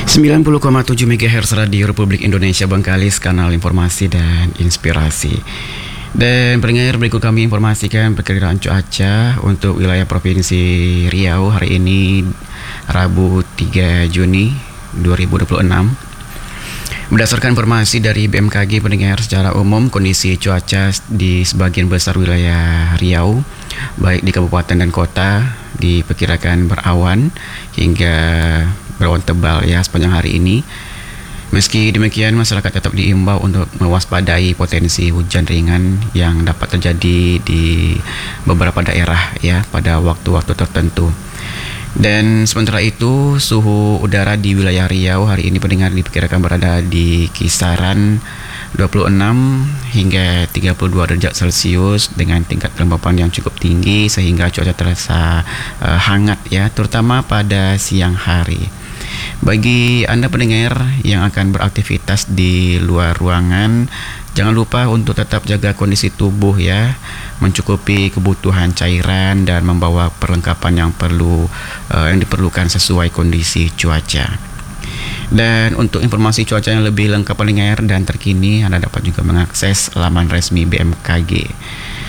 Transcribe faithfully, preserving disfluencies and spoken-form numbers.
sembilan puluh koma tujuh megahertz Radio Republik Indonesia Bengkalis, kanal informasi dan inspirasi. Dan pendengar, berikut kami informasikan perkiraan cuaca untuk wilayah Provinsi Riau hari ini Rabu tiga Juni dua ribu dua puluh enam. Berdasarkan informasi dari B M K G, pendengar, secara umum kondisi cuaca di sebagian besar wilayah Riau, baik di kabupaten dan kota, diperkirakan berawan hingga berawan tebal ya sepanjang hari ini. Meski demikian, masyarakat tetap diimbau untuk mewaspadai potensi hujan ringan yang dapat terjadi di beberapa daerah ya pada waktu-waktu tertentu. Dan sementara itu, suhu udara di wilayah Riau hari ini pendengar diperkirakan berada di kisaran dua puluh enam hingga tiga puluh dua derajat Celcius dengan tingkat kelembapan yang cukup tinggi sehingga cuaca terasa uh, hangat ya, terutama pada siang hari. Bagi Anda pendengar yang akan beraktivitas di luar ruangan, jangan lupa untuk tetap jaga kondisi tubuh ya, mencukupi kebutuhan cairan dan membawa perlengkapan yang perlu uh, yang diperlukan sesuai kondisi cuaca. Dan untuk informasi cuaca yang lebih lengkap pendengar dan terkini, Anda dapat juga mengakses laman resmi B M K G.